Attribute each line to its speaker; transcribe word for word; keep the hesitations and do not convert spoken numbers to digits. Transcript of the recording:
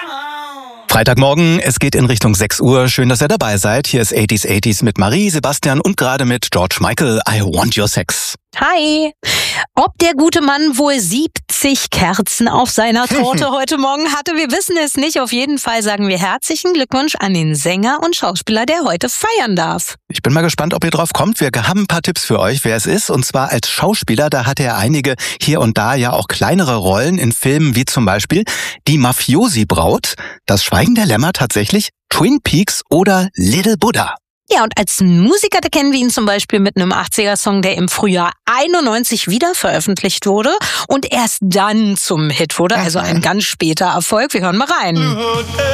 Speaker 1: Freitagmorgen, es geht in Richtung sechs Uhr. Schön, dass ihr dabei seid. Hier ist achtziger achtziger mit Marie, Sebastian und gerade mit George Michael. I Want Your Sex.
Speaker 2: Hi! Ob der gute Mann wohl siebzig Kerzen auf seiner Torte heute Morgen hatte, wir wissen es nicht. Auf jeden Fall sagen wir herzlichen Glückwunsch an den Sänger und Schauspieler, der heute feiern darf.
Speaker 1: Ich bin mal gespannt, ob ihr drauf kommt. Wir haben ein paar Tipps für euch, wer es ist. Und zwar als Schauspieler, da hatte er einige hier und da ja auch kleinere Rollen in Filmen wie zum Beispiel Die Mafiosi-Braut, Das Schweigen der Lämmer tatsächlich, Twin Peaks oder Little Buddha.
Speaker 2: Ja, und als Musiker, da kennen wir ihn zum Beispiel mit einem achtziger-Song, der im Frühjahr einundneunzig wieder veröffentlicht wurde und erst dann zum Hit wurde. Also ein ganz später Erfolg. Wir hören mal rein.